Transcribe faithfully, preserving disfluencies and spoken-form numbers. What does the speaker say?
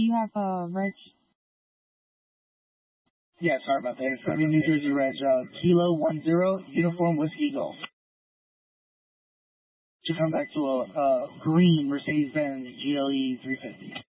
you have uh, Reg? Yeah, sorry about that. seven New Jersey Reg, uh, Kilo one zero, Uniform Whiskey Golf. To come back to a uh, green Mercedes-Benz G L E three fifty.